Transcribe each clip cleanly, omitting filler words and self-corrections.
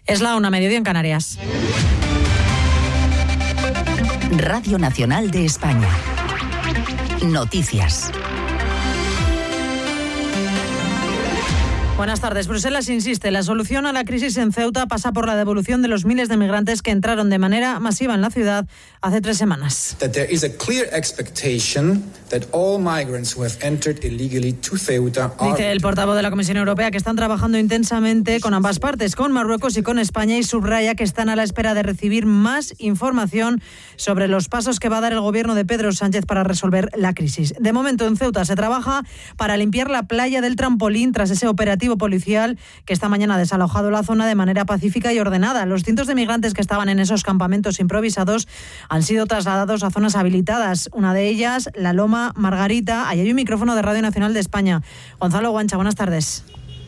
Es la 1:00, mediodía en Canarias. Radio Nacional de España. Noticias. Buenas tardes. Bruselas insiste, la solución a la crisis en Ceuta pasa por la devolución de los miles de migrantes que entraron de manera masiva en la ciudad hace 3 semanas. Dice el portavoz de la Comisión Europea que están trabajando intensamente con ambas partes, con Marruecos y con España, y subraya que están a la espera de recibir más información sobre los pasos que va a dar el gobierno de Pedro Sánchez para resolver la crisis. De momento en Ceuta se trabaja para limpiar la playa del Trampolín tras ese operativo policial que esta mañana ha desalojado la zona de manera pacífica y ordenada. Los cientos de migrantes que estaban en esos campamentos improvisados han sido trasladados a zonas habilitadas. Una de ellas, la Loma Margarita. Ahí hay un micrófono de Radio Nacional de España. Gonzalo Guancha, buenas tardes.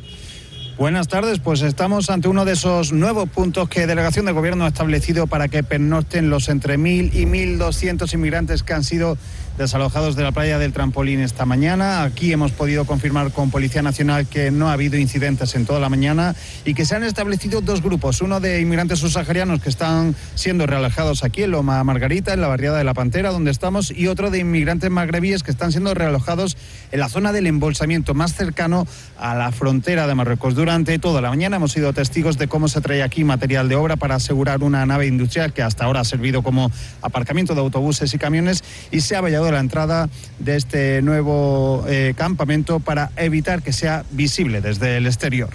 Buenas tardes, pues estamos ante uno de esos nuevos puntos que Delegación de Gobierno ha establecido para que pernocten los entre 1.000 y 1.200 inmigrantes que han sido desalojados de la playa del Trampolín esta mañana. Aquí hemos podido confirmar con Policía Nacional que no ha habido incidentes en toda la mañana y que se han establecido 2 grupos, uno de inmigrantes subsaharianos que están siendo realojados aquí en Loma Margarita, en la barriada de La Pantera, donde estamos, y otro de inmigrantes magrebíes que están siendo realojados en la zona del embolsamiento más cercano a la frontera de Marruecos. Durante toda la mañana hemos sido testigos de cómo se trae aquí material de obra para asegurar una nave industrial que hasta ahora ha servido como aparcamiento de autobuses y camiones, y se ha vallado la entrada de este nuevo campamento para evitar que sea visible desde el exterior.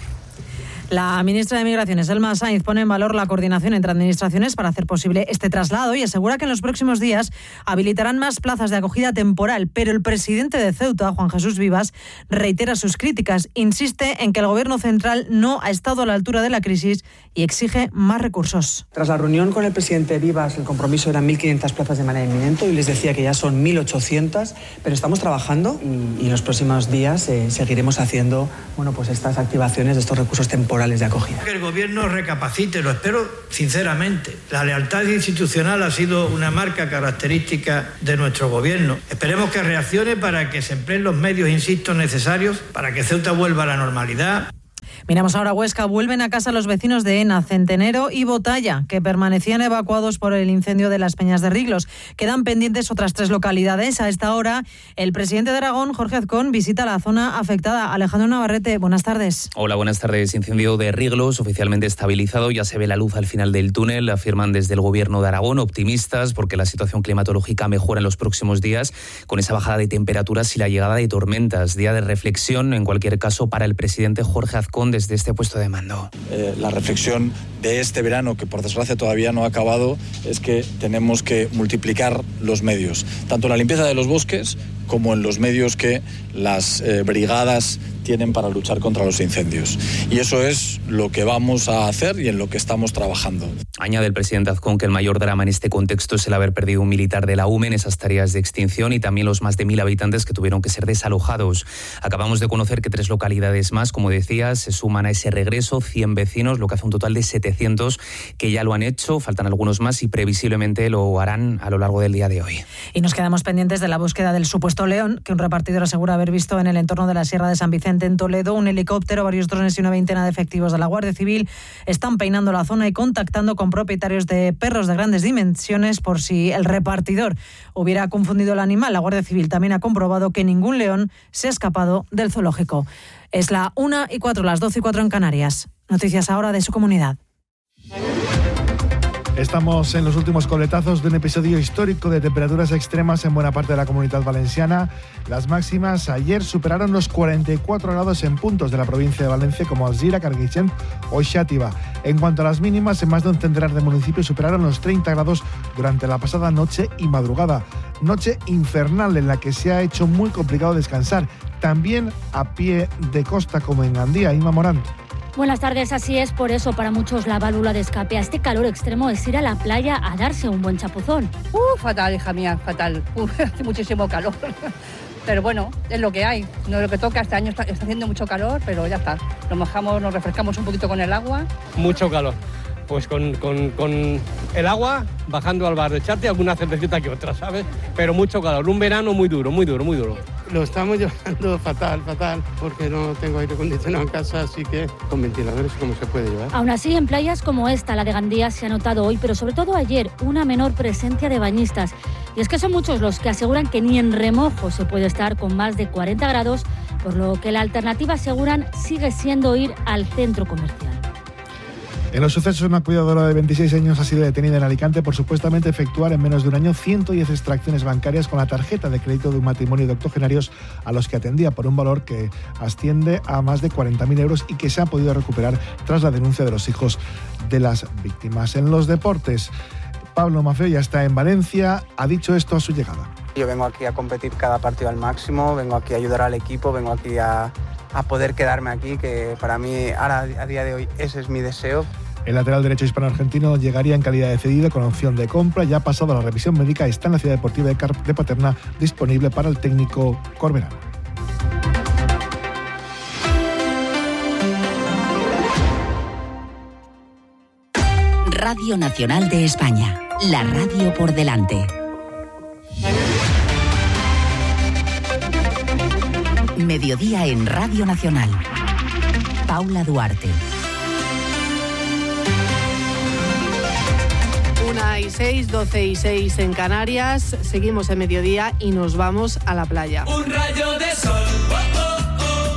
La ministra de Migraciones, Elma Sainz, pone en valor la coordinación entre administraciones para hacer posible este traslado y asegura que en los próximos días habilitarán más plazas de acogida temporal. Pero el presidente de Ceuta, Juan Jesús Vivas, reitera sus críticas. Insiste en que el gobierno central no ha estado a la altura de la crisis y exige más recursos. Tras la reunión con el presidente Vivas, el compromiso eran 1.500 plazas de manera inminente. Y les decía que ya son 1.800, pero estamos trabajando y en los próximos días seguiremos haciendo estas activaciones de estos recursos temporales de acogida. Que el gobierno recapacite, lo espero sinceramente. La lealtad institucional ha sido una marca característica de nuestro gobierno. Esperemos que reaccione para que se empleen los medios, insisto, necesarios para que Ceuta vuelva a la normalidad. Miramos ahora a Huesca. Vuelven a casa los vecinos de Ena, Centenero y Botalla, que permanecían evacuados por el incendio de las Peñas de Riglos. Quedan pendientes otras 3 localidades. A esta hora, el presidente de Aragón, Jorge Azcón, visita la zona afectada. Alejandro Navarrete, buenas tardes. Hola, buenas tardes. Incendio de Riglos, oficialmente estabilizado. Ya se ve la luz al final del túnel, afirman desde el Gobierno de Aragón, optimistas porque la situación climatológica mejora en los próximos días, con esa bajada de temperaturas y la llegada de tormentas. Día de reflexión, en cualquier caso, para el presidente Jorge Azcón desde este puesto de mando. La reflexión de este verano, que por desgracia todavía no ha acabado, es que tenemos que multiplicar los medios, tanto en la limpieza de los bosques como en los medios que las brigadas tienen para luchar contra los incendios. Y eso es lo que vamos a hacer y en lo que estamos trabajando. Añade el presidente Azcón que el mayor drama en este contexto es el haber perdido un militar de la UME en esas tareas de extinción y también los más de 1.000 habitantes que tuvieron que ser desalojados. Acabamos de conocer que 3 localidades más, como decías, se suman a ese regreso, 100 vecinos, lo que hace un total de 700 que ya lo han hecho. Faltan algunos más y previsiblemente lo harán a lo largo del día de hoy. Y nos quedamos pendientes de la búsqueda del supuesto león, que un repartidor asegura haber visto en el entorno de la Sierra de San Vicente en Toledo. Un helicóptero, varios drones y una veintena de efectivos de la Guardia Civil están peinando la zona y contactando con propietarios de perros de grandes dimensiones por si el repartidor hubiera confundido el animal. La Guardia Civil también ha comprobado que ningún león se ha escapado del zoológico. Es la 1:04, las 12:04 en Canarias. Noticias ahora de su comunidad. Estamos en los últimos coletazos de un episodio histórico de temperaturas extremas en buena parte de la Comunidad Valenciana. Las máximas ayer superaron los 44 grados en puntos de la provincia de Valencia como Alzira, Carguixent o Xàtiva. En cuanto a las mínimas, en más de un centenar de municipios superaron los 30 grados durante la pasada noche y madrugada. Noche infernal en la que se ha hecho muy complicado descansar, también a pie de costa como en Gandía. Inma Morán. Buenas tardes, así es, por eso para muchos la válvula de escape a este calor extremo es ir a la playa a darse un buen chapuzón. Fatal, hija mía, fatal. Hace muchísimo calor. Pero bueno, es lo que hay, no es lo que toca. Este año está haciendo mucho calor, pero ya está. Nos mojamos, nos refrescamos un poquito con el agua. Mucho calor. Pues con el agua, bajando al bar, echarte alguna cervecita que otra, ¿sabes? Pero mucho calor, un verano muy duro, muy duro, muy duro. Lo estamos llevando fatal, porque no tengo aire acondicionado en casa, así que con ventiladores cómo se puede llevar. Aún así, en playas como esta, la de Gandía, se ha notado hoy, pero sobre todo ayer, una menor presencia de bañistas. Y es que son muchos los que aseguran que ni en remojo se puede estar con más de 40 grados, por lo que la alternativa, aseguran, sigue siendo ir al centro comercial. En los sucesos, una cuidadora de 26 años ha sido detenida en Alicante por supuestamente efectuar en menos de un año 110 extracciones bancarias con la tarjeta de crédito de un matrimonio de octogenarios a los que atendía por un valor que asciende a más de 40.000 euros y que se ha podido recuperar tras la denuncia de los hijos de las víctimas. En los deportes, Pablo Maffeo ya está en Valencia, ha dicho esto a su llegada. Yo vengo aquí a competir cada partido al máximo, vengo aquí a ayudar al equipo, vengo aquí a poder quedarme aquí, que para mí ahora, a día de hoy, ese es mi deseo. El lateral derecho hispano-argentino llegaría en calidad de cedido con opción de compra. Ya ha pasado la revisión médica, está en la ciudad deportiva de Paterna, disponible para el técnico corberano. Radio Nacional de España, la radio por delante. Mediodía en Radio Nacional. Paula Duarte. 1:06, 12:06 en Canarias. Seguimos en mediodía y nos vamos a la playa. Un rayo de sol, oh, oh,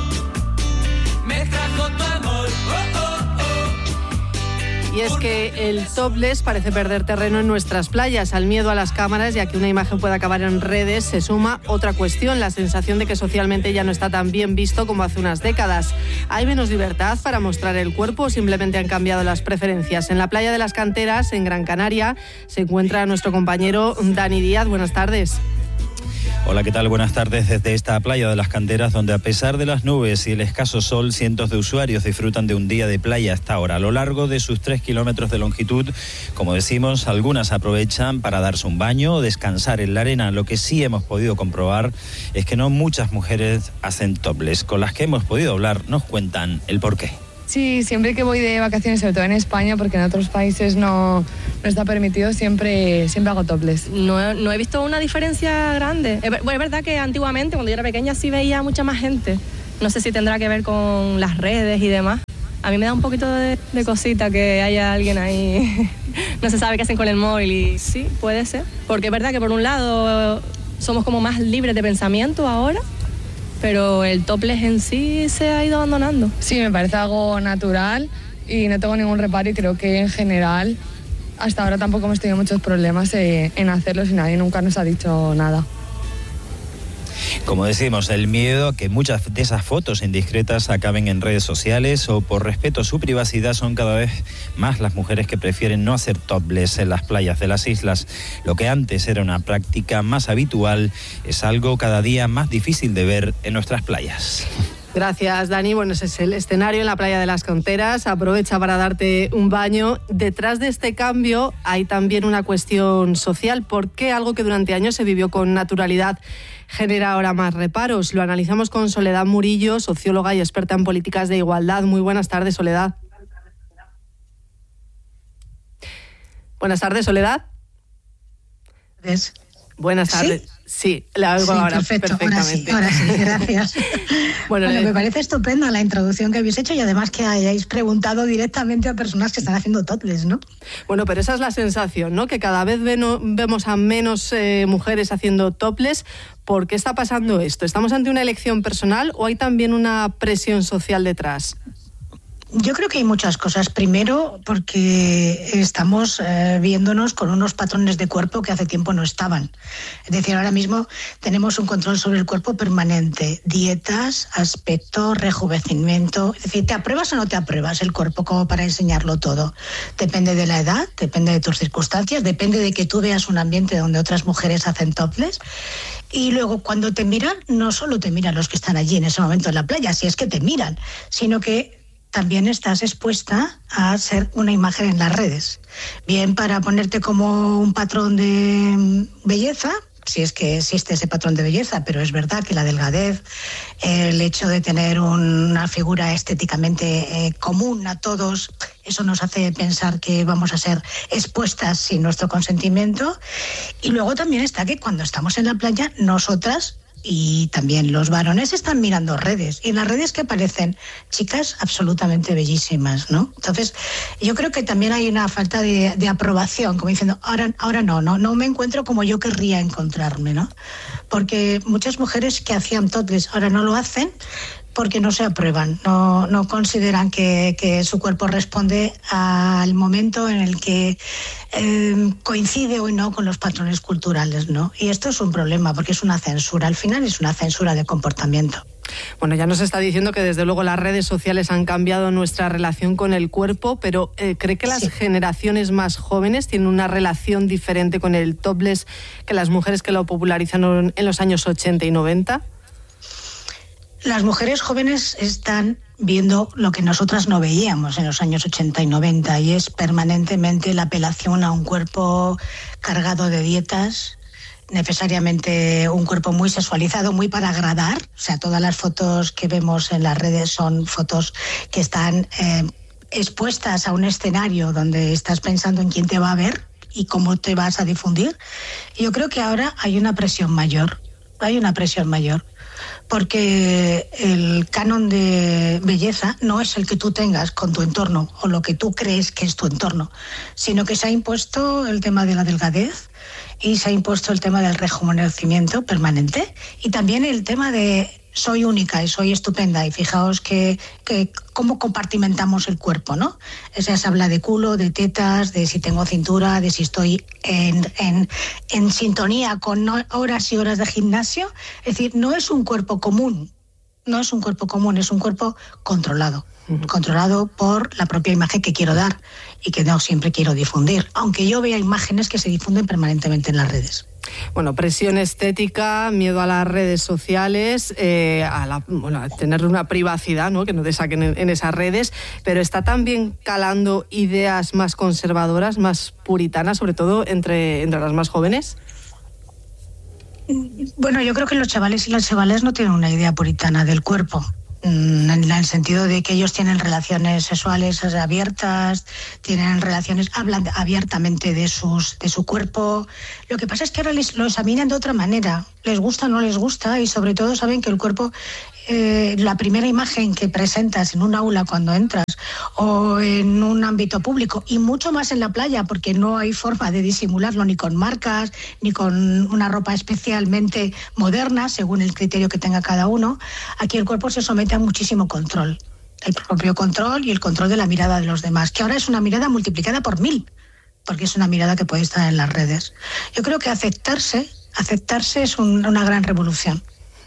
oh. Me trajo tu amor, oh, oh, oh. Y es que el topless parece perder terreno en nuestras playas. Al miedo a las cámaras y a que una imagen pueda acabar en redes se suma otra cuestión, la sensación de que socialmente ya no está tan bien visto como hace unas décadas. ¿Hay menos libertad para mostrar el cuerpo o simplemente han cambiado las preferencias? En la playa de las Canteras, en Gran Canaria, se encuentra nuestro compañero Dani Díaz. Buenas tardes. Hola, ¿qué tal? Buenas tardes desde esta playa de las Canteras, donde a pesar de las nubes y el escaso sol, cientos de usuarios disfrutan de un día de playa hasta ahora. A lo largo de sus 3 kilómetros de longitud, como decimos, algunas aprovechan para darse un baño o descansar en la arena. Lo que sí hemos podido comprobar es que no muchas mujeres hacen topless. Con las que hemos podido hablar nos cuentan el porqué. Sí, siempre que voy de vacaciones, sobre todo en España, porque en otros países no está permitido, siempre hago topless. No he visto una diferencia grande. Bueno, es verdad que antiguamente, cuando yo era pequeña, sí veía mucha más gente. No sé si tendrá que ver con las redes y demás. A mí me da un poquito de cosita que haya alguien ahí, no se sabe qué hacen con el móvil y sí, puede ser. Porque es verdad que por un lado somos como más libres de pensamiento ahora, pero el topless en sí se ha ido abandonando. Sí, me parece algo natural y no tengo ningún reparo y creo que en general hasta ahora tampoco hemos tenido muchos problemas en hacerlo y nadie nunca nos ha dicho nada. Como decimos, el miedo a que muchas de esas fotos indiscretas acaben en redes sociales o por respeto a su privacidad son cada vez más las mujeres que prefieren no hacer topless en las playas de las islas. Lo que antes era una práctica más habitual es algo cada día más difícil de ver en nuestras playas. Gracias, Dani. Bueno, ese es el escenario en la playa de las Canteras. Aprovecha para darte un baño. Detrás de este cambio hay también una cuestión social. ¿Por qué algo que durante años se vivió con naturalidad genera ahora más reparos? Lo analizamos con Soledad Murillo, socióloga y experta en políticas de igualdad. Muy buenas tardes, Soledad. Buenas tardes, Soledad. Buenas tardes. Sí, la oigo ahora perfectamente. Ahora sí, gracias. Bueno, me parece estupenda la introducción que habéis hecho y además que hayáis preguntado directamente a personas que están haciendo topless, ¿no? Bueno, pero esa es la sensación, ¿no? Que cada vez vemos a menos mujeres haciendo topless. ¿Por qué está pasando esto? ¿Estamos ante una elección personal o hay también una presión social detrás? Yo creo que hay muchas cosas. Primero, porque estamos viéndonos con unos patrones de cuerpo que hace tiempo no estaban. Es decir, ahora mismo tenemos un control sobre el cuerpo permanente. Dietas, aspecto, rejuvenecimiento. Es decir, ¿te apruebas o no te apruebas el cuerpo como para enseñarlo todo? Depende de la edad, depende de tus circunstancias, depende de que tú veas un ambiente donde otras mujeres hacen topless. Y luego, cuando te miran, no solo te miran los que están allí en ese momento en la playa, si es que te miran, sino que también estás expuesta a ser una imagen en las redes. Bien para ponerte como un patrón de belleza, si es que existe ese patrón de belleza, pero es verdad que la delgadez, el hecho de tener una figura estéticamente común a todos, eso nos hace pensar que vamos a ser expuestas sin nuestro consentimiento. Y luego también está que cuando estamos en la playa, nosotras y también los varones están mirando redes, y en las redes que aparecen chicas absolutamente bellísimas, ¿no? Entonces, yo creo que también hay una falta de aprobación, como diciendo, ahora no me encuentro como yo querría encontrarme, ¿no? Porque muchas mujeres que hacían topless ahora no lo hacen porque no se aprueban, no consideran que su cuerpo responde al momento en el que coincide o no con los patrones culturales, ¿no? Y esto es un problema porque es una censura, al final es una censura de comportamiento. Bueno, ya nos está diciendo que desde luego las redes sociales han cambiado nuestra relación con el cuerpo, pero ¿cree que las generaciones más jóvenes tienen una relación diferente con el topless que las mujeres que lo popularizaron en los años 80 y 90? Las mujeres jóvenes están viendo lo que nosotras no veíamos en los años 80 y 90, y es permanentemente la apelación a un cuerpo cargado de dietas, necesariamente un cuerpo muy sexualizado, muy para agradar. O sea, todas las fotos que vemos en las redes son fotos que están expuestas a un escenario donde estás pensando en quién te va a ver y cómo te vas a difundir. Y yo creo que ahora hay una presión mayor, porque el canon de belleza no es el que tú tengas con tu entorno o lo que tú crees que es tu entorno, sino que se ha impuesto el tema de la delgadez y se ha impuesto el tema del rejuvenecimiento permanente y también el tema de soy única y soy estupenda, y fijaos que cómo compartimentamos el cuerpo, ¿no? O sea, se habla de culo, de tetas, de si tengo cintura, de si estoy en sintonía con horas y horas de gimnasio. Es decir, no es un cuerpo común, es un cuerpo controlado. Controlado por la propia imagen que quiero dar y que no siempre quiero difundir, aunque yo vea imágenes que se difunden permanentemente en las redes. Bueno, presión estética, miedo a las redes sociales, a tener una privacidad, ¿no? Que no te saquen en esas redes, pero está también calando ideas más conservadoras, más puritanas, sobre todo entre las más jóvenes. Bueno, yo creo que los chavales y las chavales no tienen una idea puritana del cuerpo, en el sentido de que ellos tienen relaciones sexuales abiertas, hablan abiertamente de su cuerpo. Lo que pasa es que ahora lo examinan de otra manera, les gusta o no les gusta, y sobre todo saben que el cuerpo, la primera imagen que presentas en un aula cuando entras o en un ámbito público, y mucho más en la playa, porque no hay forma de disimularlo ni con marcas ni con una ropa especialmente moderna según el criterio que tenga cada uno. Aquí el cuerpo se somete a muchísimo control, el propio control y el control de la mirada de los demás, que ahora es una mirada multiplicada por 1000, porque es una mirada que puede estar en las redes. Yo creo que aceptarse es una gran revolución.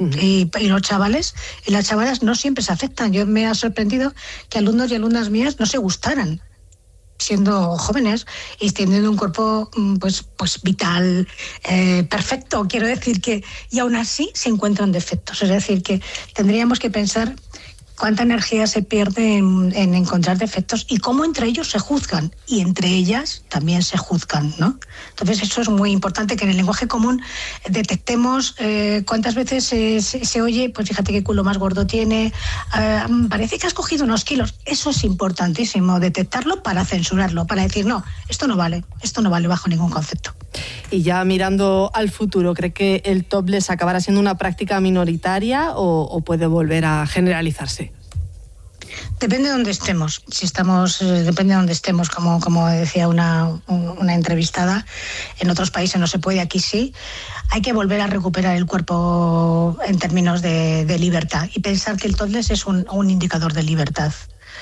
Y los chavales y las chavalas no siempre se aceptan. Yo me ha sorprendido que alumnos y alumnas mías no se gustaran siendo jóvenes y teniendo un cuerpo pues vital, perfecto. Quiero decir que, y aún así se encuentran defectos. Es decir, que tendríamos que pensar cuánta energía se pierde en encontrar defectos y cómo entre ellos se juzgan y entre ellas también se juzgan, ¿no? Entonces eso es muy importante, que en el lenguaje común detectemos cuántas veces se oye, pues fíjate qué culo más gordo tiene, parece que has cogido unos kilos. Eso es importantísimo, detectarlo para censurarlo, para decir no, esto no vale bajo ningún concepto. Y ya mirando al futuro, ¿cree que el topless acabará siendo una práctica minoritaria o puede volver a generalizarse? Depende de dónde estemos. Depende de dónde estemos, como decía una entrevistada. En otros países no se puede, aquí sí. Hay que volver a recuperar el cuerpo en términos de libertad y pensar que el topless es un indicador de libertad.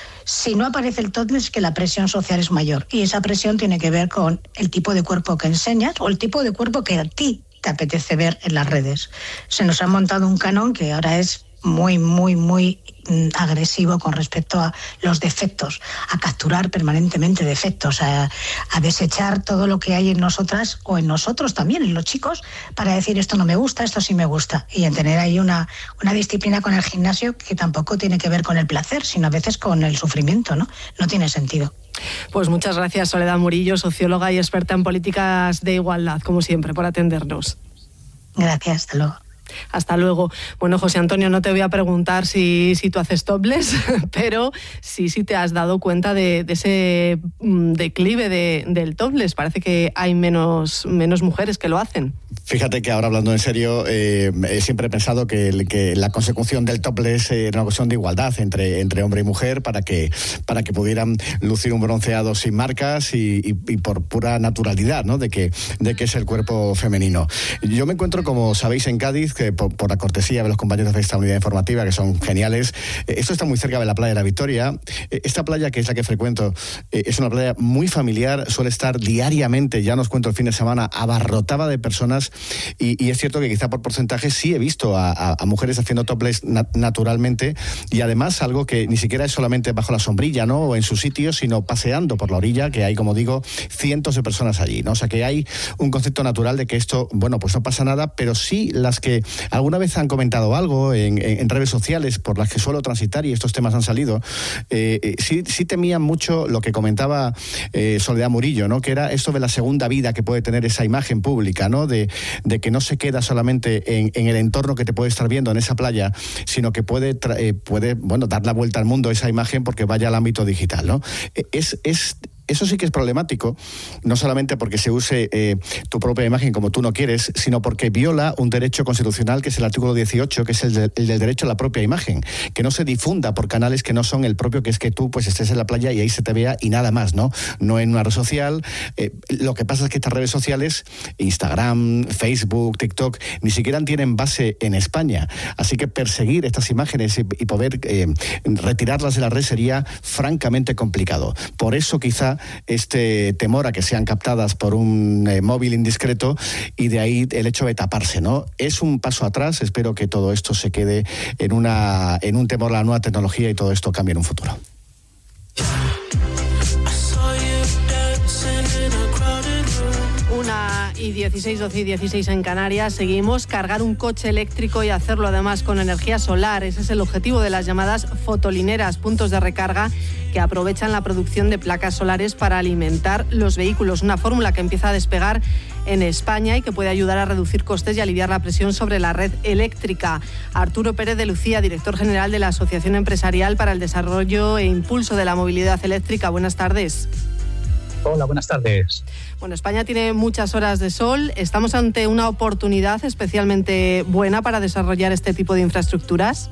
Si no aparece el topless, es que la presión social es mayor, y esa presión tiene que ver con el tipo de cuerpo que enseñas o el tipo de cuerpo que a ti te apetece ver en las redes. Se nos ha montado un canon que ahora es muy, muy, muy agresivo con respecto a los defectos, a capturar permanentemente defectos, a desechar todo lo que hay en nosotras o en nosotros también, en los chicos, para decir esto no me gusta, esto sí me gusta, y en tener ahí una disciplina con el gimnasio que tampoco tiene que ver con el placer, sino a veces con el sufrimiento, ¿no? No tiene sentido. Pues muchas gracias, Soledad Murillo, socióloga y experta en políticas de igualdad, como siempre, por atendernos. Gracias, hasta luego. Hasta luego. Bueno, José Antonio, no te voy a preguntar si tú haces topless, pero sí te has dado cuenta de ese declive del topless. Parece que hay menos mujeres que lo hacen. Fíjate que ahora, hablando en serio, siempre he pensado que la consecución del topless era una cuestión de igualdad entre hombre y mujer para que pudieran lucir un bronceado sin marcas y por pura naturalidad, ¿no? de que es el cuerpo femenino. Yo me encuentro, como sabéis, en Cádiz, que por la cortesía de los compañeros de esta unidad informativa, que son geniales. Esto está muy cerca de la playa de la Victoria. Esta playa, que es la que frecuento, es una playa muy familiar, suele estar diariamente, ya nos cuento el fin de semana, abarrotada de personas. Y es cierto que quizá por porcentaje sí he visto a mujeres haciendo topless naturalmente, y además algo que ni siquiera es solamente bajo la sombrilla, ¿no? O en su sitio, sino paseando por la orilla, que hay, como digo, cientos de personas allí, ¿no? O sea que hay un concepto natural de que esto, bueno, pues no pasa nada, pero sí las que alguna vez han comentado algo en redes sociales por las que suelo transitar, y estos temas han salido, sí temían mucho lo que comentaba Soledad Murillo, ¿no? Que era esto de la segunda vida que puede tener esa imagen pública, ¿no? De que no se queda solamente en el entorno que te puede estar viendo en esa playa, sino que puede dar la vuelta al mundo esa imagen porque vaya al ámbito digital, ¿no? Eso sí que es problemático, no solamente porque se use tu propia imagen como tú no quieres, sino porque viola un derecho constitucional, que es el artículo 18, que es el del derecho a la propia imagen, que no se difunda por canales que no son el propio, que es que tú pues estés en la playa y ahí se te vea y nada más, ¿no? No en una red social. Lo que pasa es que estas redes sociales, Instagram, Facebook, TikTok, ni siquiera tienen base en España. Así que perseguir estas imágenes y poder retirarlas de la red sería francamente complicado. Por eso quizá este temor a que sean captadas por un móvil indiscreto, y de ahí el hecho de taparse, ¿no? Es un paso atrás. Espero que todo esto se quede en un temor a la nueva tecnología y todo esto cambie en un futuro. 1:16, 12:16 en Canarias. Seguimos. Cargar un coche eléctrico y hacerlo además con energía solar. Ese es el objetivo de las llamadas fotolineras, puntos de recarga que aprovechan la producción de placas solares para alimentar los vehículos. Una fórmula que empieza a despegar en España y que puede ayudar a reducir costes y aliviar la presión sobre la red eléctrica. Arturo Pérez de Lucía, director general de la Asociación Empresarial para el Desarrollo e Impulso de la Movilidad Eléctrica. Buenas tardes. Hola, buenas tardes. Bueno, España tiene muchas horas de sol. ¿Estamos ante una oportunidad especialmente buena para desarrollar este tipo de infraestructuras?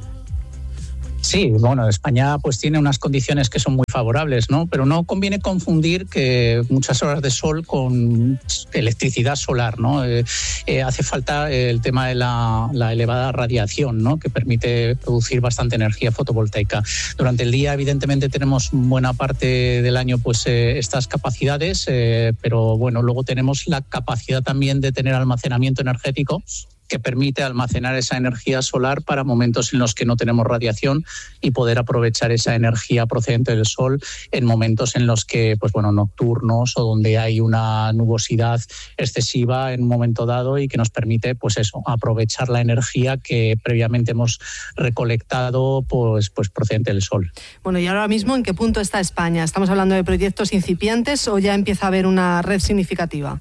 Sí, bueno, España pues tiene unas condiciones que son muy favorables, ¿no? Pero no conviene confundir que muchas horas de sol con electricidad solar, ¿no? Hace falta el tema de la elevada radiación, ¿no? Que permite producir bastante energía fotovoltaica. Durante el día, evidentemente, tenemos buena parte del año pues estas capacidades, pero bueno, luego tenemos la capacidad también de tener almacenamiento energético que permite almacenar esa energía solar para momentos en los que no tenemos radiación y poder aprovechar esa energía procedente del sol en momentos en los que, pues bueno, nocturnos o donde hay una nubosidad excesiva en un momento dado, y que nos permite, pues eso, aprovechar la energía que previamente hemos recolectado pues procedente del sol. Bueno, y ahora mismo, ¿en qué punto está España? ¿Estamos hablando de proyectos incipientes o ya empieza a haber una red significativa?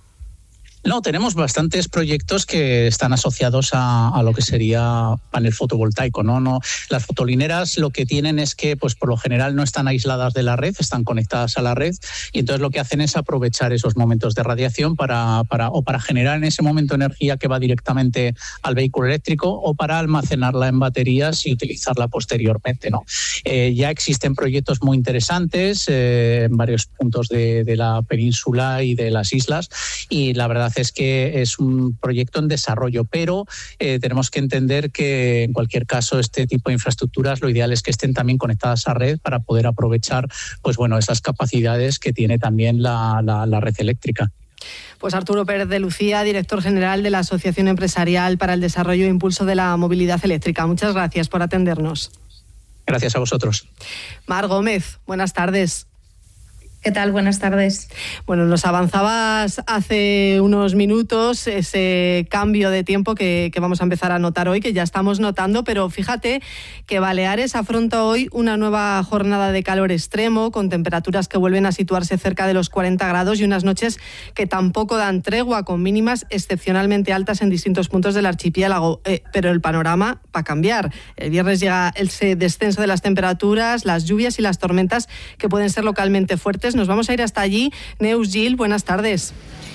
No, tenemos bastantes proyectos que están asociados a lo que sería panel fotovoltaico, ¿no? Las fotolineras lo que tienen es que, pues por lo general no están aisladas de la red, están conectadas a la red, y entonces lo que hacen es aprovechar esos momentos de radiación para generar en ese momento energía que va directamente al vehículo eléctrico, o para almacenarla en baterías y utilizarla posteriormente, ¿no? Ya existen proyectos muy interesantes en varios puntos de la península y de las islas, y la verdad es que es un proyecto en desarrollo, pero tenemos que entender que en cualquier caso este tipo de infraestructuras lo ideal es que estén también conectadas a red para poder aprovechar, pues bueno, esas capacidades que tiene también la red eléctrica. Pues Arturo Pérez de Lucía, director general de la Asociación Empresarial para el Desarrollo e Impulso de la Movilidad Eléctrica. Muchas gracias por atendernos. Gracias a vosotros. Mar Gómez, buenas tardes. ¿Qué tal? Buenas tardes. Bueno, nos avanzabas hace unos minutos ese cambio de tiempo que vamos a empezar a notar hoy, que ya estamos notando, pero fíjate que Baleares afronta hoy una nueva jornada de calor extremo, con temperaturas que vuelven a situarse cerca de los 40 grados y unas noches que tampoco dan tregua, con mínimas excepcionalmente altas en distintos puntos del archipiélago. Pero el panorama va a cambiar. El viernes llega ese descenso de las temperaturas, las lluvias y las tormentas que pueden ser localmente fuertes. Nos vamos a ir hasta allí. Neus Gil, buenas tardes.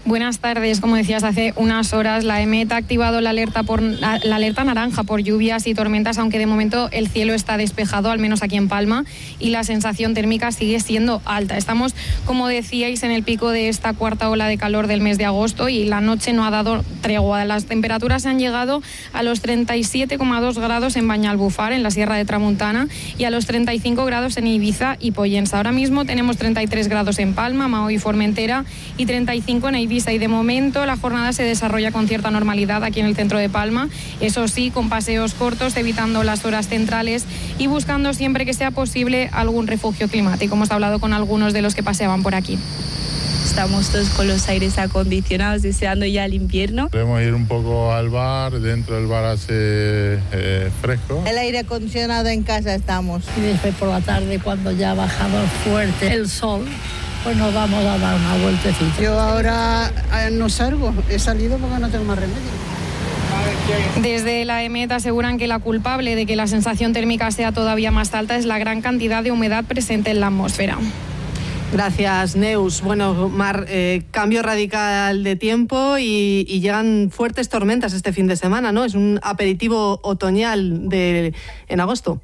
Buenas tardes. Como decías, hace unas horas la EMET ha activado la alerta naranja por lluvias y tormentas, aunque de momento el cielo está despejado, al menos aquí en Palma, y la sensación térmica sigue siendo alta. Estamos, como decíais, en el pico de esta cuarta ola de calor del mes de agosto y la noche no ha dado tregua. Las temperaturas han llegado a los 37,2 grados en Bañalbufar, en la Sierra de Tramuntana, y a los 35 grados en Ibiza y Pollensa. Ahora mismo tenemos 33 grados en Palma, Mahó y Formentera y 35 en Ibiza. Y de momento la jornada se desarrolla con cierta normalidad aquí en el centro de Palma, eso sí, con paseos cortos, evitando las horas centrales y buscando siempre que sea posible algún refugio climático. Hemos hablado con algunos de los que paseaban por aquí. Estamos todos con los aires acondicionados, deseando ya el invierno. Podemos ir un poco al bar, dentro del bar hace fresco. El aire acondicionado en casa estamos. Y después por la tarde, cuando ya ha bajado fuerte el sol, pues nos vamos a dar una vueltecita. Yo ahora no salgo, he salido porque no tengo más remedio. Desde la EMET aseguran que la culpable de que la sensación térmica sea todavía más alta es la gran cantidad de humedad presente en la atmósfera. Gracias, Neus. Bueno, Mar, cambio radical de tiempo y llegan fuertes tormentas este fin de semana, ¿no? Es un aperitivo otoñal en agosto.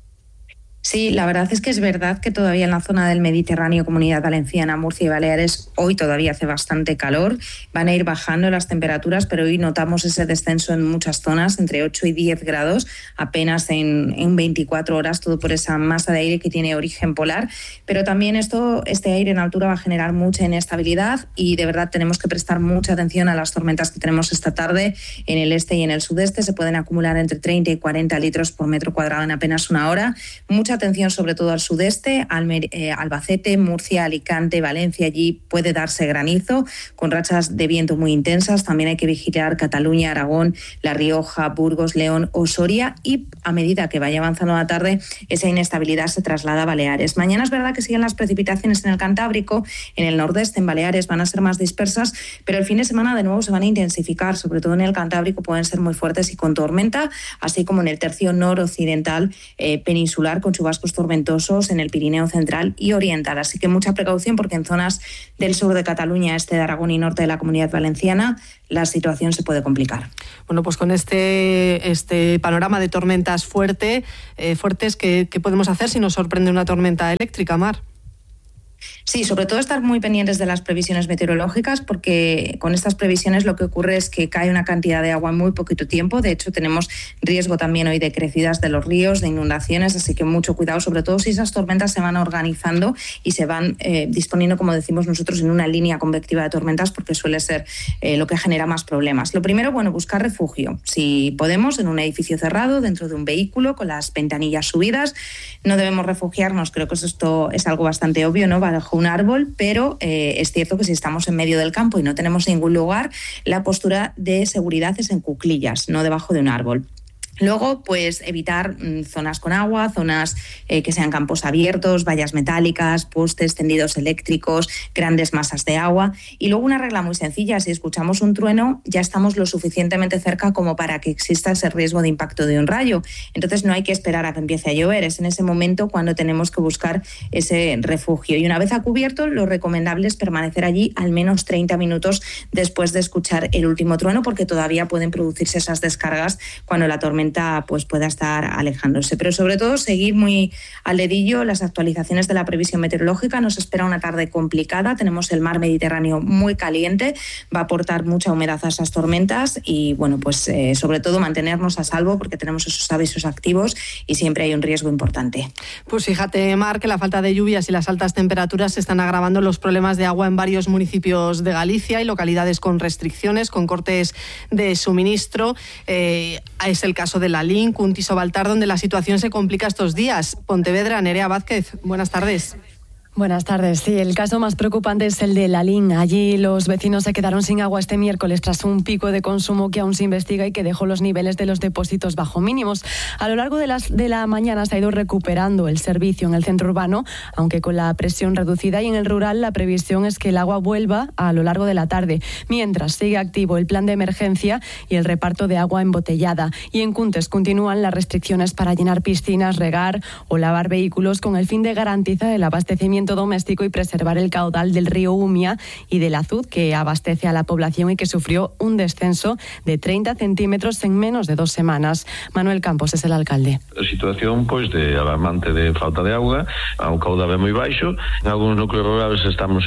Sí, la verdad es que es verdad que todavía en la zona del Mediterráneo, Comunidad Valenciana, Murcia y Baleares, hoy todavía hace bastante calor. Van a ir bajando las temperaturas, pero hoy notamos ese descenso en muchas zonas, entre 8 y 10 grados, apenas en 24 horas, todo por esa masa de aire que tiene origen polar. Pero también este aire en altura va a generar mucha inestabilidad y de verdad tenemos que prestar mucha atención a las tormentas que tenemos esta tarde en el este y en el sudeste. Se pueden acumular entre 30 y 40 litros por metro cuadrado en apenas una hora. Mucha atención sobre todo al sudeste, Albacete, Murcia, Alicante, Valencia, allí puede darse granizo con rachas de viento muy intensas. También hay que vigilar Cataluña, Aragón, La Rioja, Burgos, León o Soria, y a medida que vaya avanzando la tarde esa inestabilidad se traslada a Baleares. Mañana es verdad que siguen las precipitaciones en el Cantábrico, en el nordeste, en Baleares van a ser más dispersas, pero el fin de semana de nuevo se van a intensificar, sobre todo en el Cantábrico pueden ser muy fuertes y con tormenta, así como en el tercio noroccidental peninsular con chubascos tormentosos en el Pirineo central y oriental. Así que mucha precaución porque en zonas del sur de Cataluña, este de Aragón y norte de la Comunidad Valenciana, la situación se puede complicar. Bueno, pues con este panorama de tormentas fuertes, ¿qué podemos hacer si nos sorprende una tormenta eléctrica, Mar? Sí, sobre todo estar muy pendientes de las previsiones meteorológicas, porque con estas previsiones lo que ocurre es que cae una cantidad de agua en muy poquito tiempo. De hecho, tenemos riesgo también hoy de crecidas de los ríos, de inundaciones, así que mucho cuidado, sobre todo si esas tormentas se van organizando y se van disponiendo, como decimos nosotros, en una línea convectiva de tormentas, porque suele ser lo que genera más problemas. Lo primero, buscar refugio. Si podemos, en un edificio cerrado, dentro de un vehículo, con las ventanillas subidas. No debemos refugiarnos, creo que esto es algo bastante obvio, ¿no?, bajo un árbol, pero es cierto que si estamos en medio del campo y no tenemos ningún lugar, la postura de seguridad es en cuclillas, no debajo de un árbol. Luego, pues evitar zonas con agua, zonas que sean campos abiertos, vallas metálicas, postes, tendidos eléctricos, grandes masas de agua. Y luego una regla muy sencilla, si escuchamos un trueno ya estamos lo suficientemente cerca como para que exista ese riesgo de impacto de un rayo. Entonces no hay que esperar a que empiece a llover, es en ese momento cuando tenemos que buscar ese refugio. Y una vez a cubierto, lo recomendable es permanecer allí al menos 30 minutos después de escuchar el último trueno, porque todavía pueden producirse esas descargas cuando la tormenta pues pueda estar alejándose. Pero sobre todo seguir muy al dedillo las actualizaciones de la previsión meteorológica. Nos espera una tarde complicada, tenemos el mar Mediterráneo muy caliente, va a aportar mucha humedad a esas tormentas y sobre todo mantenernos a salvo porque tenemos esos avisos activos y siempre hay un riesgo importante. Pues fíjate, Mar, que la falta de lluvias y las altas temperaturas están agravando los problemas de agua en varios municipios de Galicia y localidades con restricciones, con cortes de suministro. Es el caso de Lalín, Cuntis o Baltar, donde la situación se complica estos días. Pontevedra, Nerea Vázquez, buenas tardes. Buenas tardes. Sí, el caso más preocupante es el de Lalín. Allí los vecinos se quedaron sin agua este miércoles tras un pico de consumo que aún se investiga y que dejó los niveles de los depósitos bajo mínimos. A lo largo de la mañana se ha ido recuperando el servicio en el centro urbano, aunque con la presión reducida, y en el rural la previsión es que el agua vuelva a lo largo de la tarde, mientras sigue activo el plan de emergencia y el reparto de agua embotellada. Y en Cuntes continúan las restricciones para llenar piscinas, regar o lavar vehículos con el fin de garantizar el abastecimiento abastecimiento doméstico y preservar el caudal del río Umia y del Azud, que abastece a la población y que sufrió un descenso de 30 centímetros en menos de 2 semanas. Manuel Campos es el alcalde. A situación de alarmante de falta de auga, a un caudal moi baixo. En algúns núcleos rurales estamos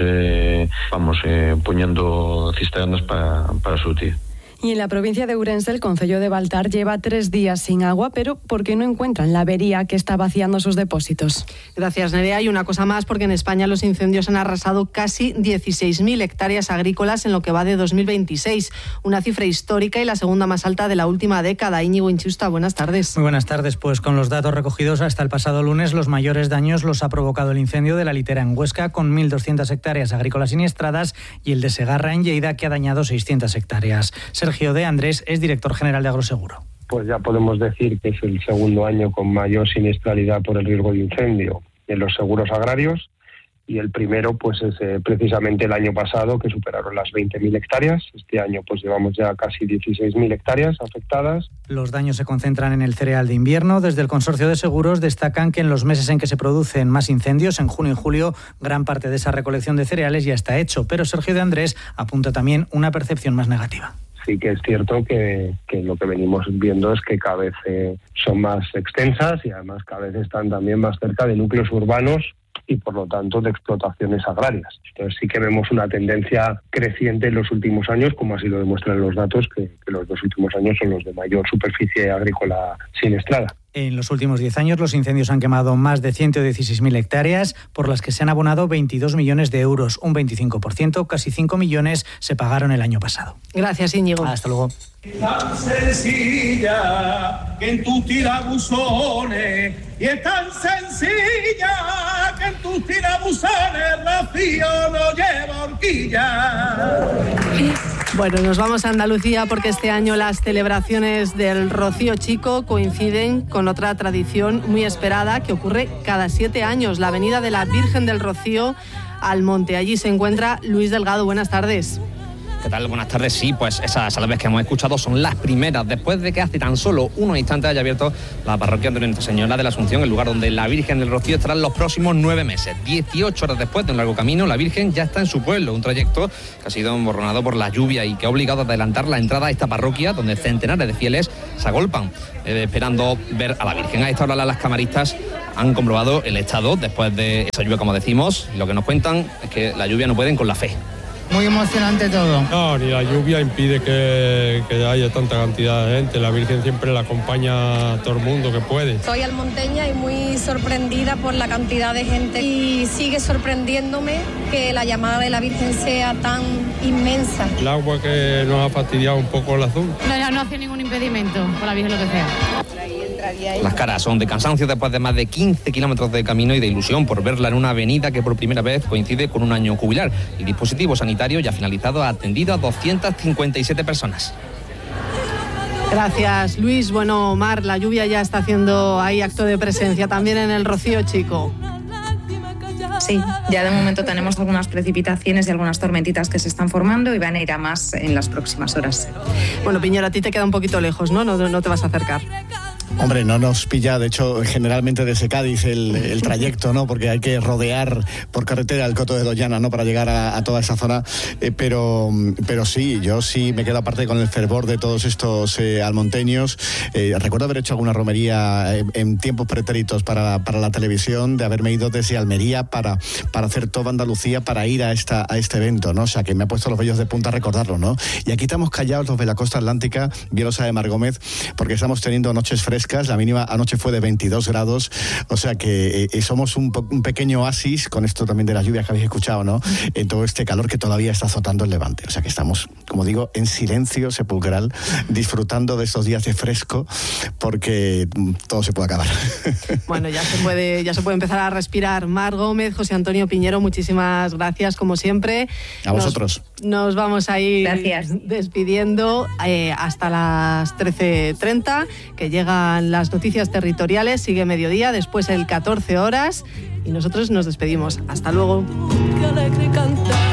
poñendo cisternas para surtir. Y en la provincia de Ourense, el concello de Baltar lleva 3 días sin agua, pero porque no encuentran la avería que está vaciando sus depósitos. Gracias, Nerea. Y una cosa más, porque en España los incendios han arrasado casi 16.000 hectáreas agrícolas en lo que va de 2026. Una cifra histórica y la segunda más alta de la última década. Íñigo Inchusta, buenas tardes. Muy buenas tardes. Pues con los datos recogidos hasta el pasado lunes, los mayores daños los ha provocado el incendio de la Litera en Huesca, con 1.200 hectáreas agrícolas siniestradas, y el de Segarra en Lleida, que ha dañado 600 hectáreas. Sergio de Andrés es director general de Agroseguro. Pues ya podemos decir que es el segundo año con mayor siniestralidad por el riesgo de incendio en los seguros agrarios, y el primero pues es precisamente el año pasado, que superaron las 20.000 hectáreas. Este año pues llevamos ya casi 16.000 hectáreas afectadas. Los daños se concentran en el cereal de invierno. Desde el Consorcio de Seguros destacan que en los meses en que se producen más incendios, en junio y julio, gran parte de esa recolección de cereales ya está hecho, pero Sergio de Andrés apunta también una percepción más negativa. Sí que es cierto que lo que venimos viendo es que cada vez son más extensas y además cada vez están también más cerca de núcleos urbanos y por lo tanto de explotaciones agrarias. Entonces sí que vemos una tendencia creciente en los últimos años, como así lo demuestran los datos, que los 2 últimos años son los de mayor superficie agrícola siniestrada. En los últimos 10 años los incendios han quemado más de 116.000 hectáreas, por las que se han abonado 22 millones de euros, un 25%, casi 5 millones se pagaron el año pasado. Gracias, Íñigo. Hasta luego. Tan sencilla que en tus tirabuzones, y es tan sencilla que en tus tirabuzones Rocío no lleva horquilla. Bueno, nos vamos a Andalucía porque este año las celebraciones del Rocío Chico coinciden con otra tradición muy esperada que ocurre cada 7 años, la venida de la Virgen del Rocío al monte. Allí se encuentra Luis Delgado. Buenas tardes. ¿Qué tal? Buenas tardes. Sí, pues esas salves que hemos escuchado son las primeras, después de que hace tan solo unos instantes haya abierto la parroquia de Nuestra Señora de la Asunción, el lugar donde la Virgen del Rocío estará en los próximos 9 meses. 18 horas después de un largo camino, la Virgen ya está en su pueblo, un trayecto que ha sido emborronado por la lluvia y que ha obligado a adelantar la entrada a esta parroquia, donde centenares de fieles se agolpan esperando ver a la Virgen. A esta hora las camaristas han comprobado el estado después de esa lluvia, como decimos, y lo que nos cuentan es que la lluvia no pueden con la fe. Muy emocionante todo. No, ni la lluvia impide que haya tanta cantidad de gente. La Virgen siempre la acompaña a todo el mundo que puede. Soy almonteña y muy sorprendida por la cantidad de gente, y sigue sorprendiéndome que la llamada de la Virgen sea tan inmensa. El agua que nos ha fastidiado un poco el azul. No, ya no hace ningún impedimento por la Virgen, lo que sea. Las caras son de cansancio después de más de 15 kilómetros de camino y de ilusión por verla en una avenida que por primera vez coincide con un año jubilar. El dispositivo sanitario ya finalizado ha atendido a 257 personas. Gracias, Luis. Bueno, Mar, la lluvia ya está haciendo ahí acto de presencia también en el Rocío Chico. Sí, ya de momento tenemos algunas precipitaciones y algunas tormentitas que se están formando y van a ir a más en las próximas horas. Bueno, Piñero, a ti te queda un poquito lejos, ¿no? No te vas a acercar. Hombre, no nos pilla, de hecho, generalmente desde Cádiz el trayecto, ¿no? Porque hay que rodear por carretera el Coto de Doñana, ¿no? Para llegar a toda esa zona. Pero sí, yo sí me quedo aparte con el fervor de todos estos almonteños. Recuerdo haber hecho alguna romería en tiempos pretéritos para la televisión, de haberme ido desde Almería para hacer toda Andalucía para ir a este evento, ¿no? O sea, que me ha puesto los vellos de punta a recordarlo, ¿no? Y aquí estamos callados los de la costa atlántica, bien lo sabe Mar Gómez, porque estamos teniendo noches frescas. La mínima anoche fue de 22 grados, o sea que somos un pequeño oasis, con esto también de las lluvias que habéis escuchado, ¿no? En todo este calor que todavía está azotando el Levante. O sea que estamos, como digo, en silencio sepulcral, disfrutando de estos días de fresco, porque todo se puede acabar. Bueno, ya se puede empezar a respirar. Mar Gómez, José Antonio Piñero, muchísimas gracias, como siempre. A vosotros. Nos vamos a ir despidiendo hasta las 13:30, que llegan las noticias territoriales, sigue mediodía, después el 14 horas y nosotros nos despedimos. Hasta luego. Qué alegre cantar.